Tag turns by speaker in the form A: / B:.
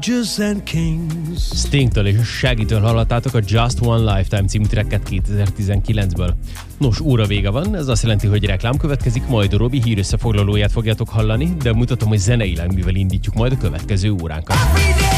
A: Soldiers and Kings.
B: Stingtől és Shaggy-től hallottátok a Just One Lifetime című tracket 2019-ből. Nos, óra vége van, ez azt jelenti, hogy reklám következik, majd a Robi hírösszefoglalóját fogjátok hallani, de mutatom, hogy zeneileg mivel indítjuk majd a következő óránkat.